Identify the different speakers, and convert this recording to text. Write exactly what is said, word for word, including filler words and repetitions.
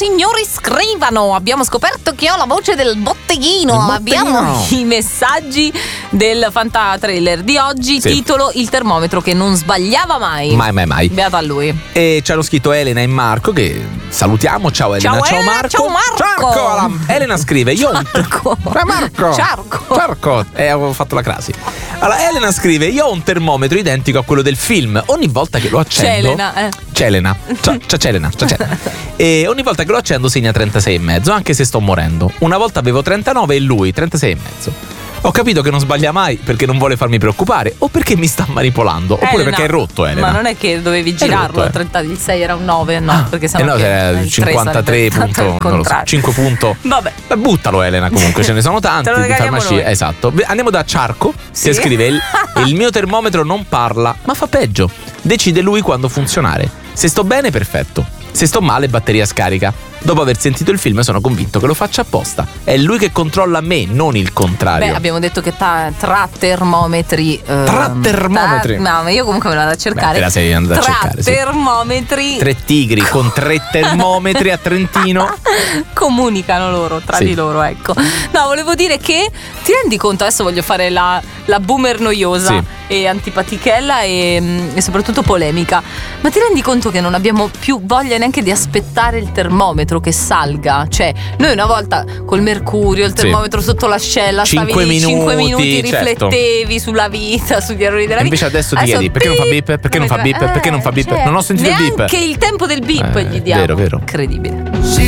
Speaker 1: signori scrivano. Abbiamo scoperto che ho la voce del botteghino.
Speaker 2: Il botteghino.
Speaker 1: Abbiamo i messaggi del Fanta Trailer di oggi.
Speaker 2: Sì.
Speaker 1: Titolo: il termometro che non sbagliava mai.
Speaker 2: Mai mai mai.
Speaker 1: Beata a lui.
Speaker 2: E ci hanno scritto Elena e Marco, che salutiamo. Ciao Elena.
Speaker 1: Ciao,
Speaker 2: ciao
Speaker 1: Elena,
Speaker 2: Marco.
Speaker 1: ciao, Marco.
Speaker 2: Ciao, la- Elena scrive: io ho un
Speaker 1: Marco.
Speaker 2: Ciao Marco.
Speaker 1: Ciarco.
Speaker 2: Ciarco. Eh, avevo fatto la crasi. Allora, Elena scrive: io ho un termometro identico a quello del film. Ogni volta che lo accendo.
Speaker 1: Celena, eh.
Speaker 2: Celena. Ciao, ciao Celena. Ciao, Celena. E ogni volta che lo accendo segna trentasei e mezzo, anche se sto morendo. Una volta avevo trentanove e lui trentasei e mezzo. Ho capito che non sbaglia mai perché non vuole farmi preoccupare o perché mi sta manipolando, oppure
Speaker 1: Elena,
Speaker 2: perché è rotto, Elena.
Speaker 1: Ma non è che dovevi girarlo,
Speaker 2: rotto, eh.
Speaker 1: trenta, il sei era un nove, no,
Speaker 2: Ah,
Speaker 1: perché
Speaker 2: eh
Speaker 1: sennò
Speaker 2: no,
Speaker 1: che-
Speaker 2: era
Speaker 1: il tre
Speaker 2: cinquantatré
Speaker 1: sarebbe
Speaker 2: punto,
Speaker 1: stato il
Speaker 2: non lo so,
Speaker 1: contrario.
Speaker 2: cinque punto.
Speaker 1: Vabbè.
Speaker 2: Beh, buttalo Elena, comunque ce ne sono tanti
Speaker 1: Te lo
Speaker 2: di
Speaker 1: regaliamo
Speaker 2: farmacie.
Speaker 1: noi.
Speaker 2: Esatto. Beh, andiamo da Ciarco,
Speaker 1: Sì.
Speaker 2: che scrive: il, il mio termometro non parla, ma fa peggio. Decide lui quando funzionare. Se sto bene, perfetto. Se sto male, batteria scarica. Dopo aver sentito il film sono convinto che lo faccia apposta. È lui che controlla me, non il contrario.
Speaker 1: Beh, abbiamo detto che ta- tra termometri. eh,
Speaker 2: Tra termometri.
Speaker 1: tra- no, ma io comunque me la vado a cercare.
Speaker 2: Beh, te la sei andata a
Speaker 1: tra
Speaker 2: cercare, sì.
Speaker 1: termometri.
Speaker 2: Tre tigri con tre termometri a Trentino.
Speaker 1: Comunicano loro tra
Speaker 2: Sì.
Speaker 1: di loro, ecco. No, volevo dire che ti rendi conto, adesso voglio fare la, la boomer noiosa
Speaker 2: Sì.
Speaker 1: e antipatichella e, mm, e soprattutto polemica, ma ti rendi conto che non abbiamo più voglia neanche di aspettare il termometro che salga? Cioè, noi una volta col mercurio, il
Speaker 2: Sì.
Speaker 1: termometro sotto l'ascella, stavi
Speaker 2: Cinque
Speaker 1: lì cinque
Speaker 2: minuti,
Speaker 1: minuti,
Speaker 2: certo.
Speaker 1: riflettevi sulla vita, sugli errori della
Speaker 2: E
Speaker 1: vita.
Speaker 2: invece adesso ti chiedi, perché non fa beep? Perché non fa beep? Perché non fa beep?
Speaker 1: cioè,
Speaker 2: Non ho sentito il beep.
Speaker 1: neanche il tempo del beep
Speaker 2: Eh,
Speaker 1: gli diamo.
Speaker 2: vero, vero.
Speaker 1: Incredibile.
Speaker 3: She